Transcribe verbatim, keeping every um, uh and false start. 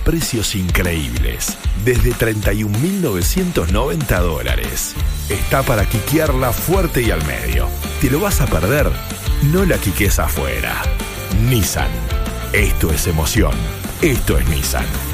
precios increíbles, desde treinta y un mil novecientos noventa dólares. Está para quiquearla fuerte y al medio. ¿Te lo vas a perder? No la quiques afuera. Nissan. Esto es emoción. Esto es Nissan.